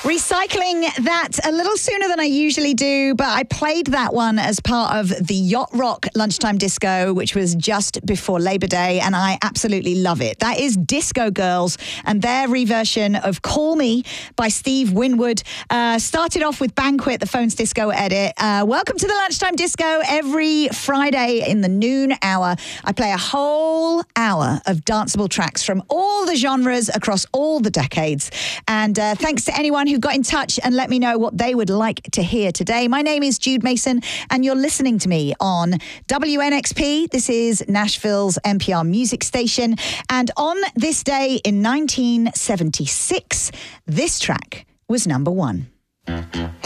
Recycling that a little sooner than I usually do, but I played that one as part of the Yacht Rock Lunchtime Disco, which was just before Labor Day, and I absolutely love it. That is Disco Girls and their reversion of Call Me by Steve Winwood. Started off with Banquet, the Phones Disco edit. Welcome to the Lunchtime Disco. Every Friday in the noon hour, I play a whole hour of danceable tracks from all the genres across all the decades. And thanks to anyone who got in touch and let me know what they would like to hear today. My name is Jude Mason, and you're listening to me on WNXP. This is Nashville's NPR music station. And on this day in 1976, this track was number one.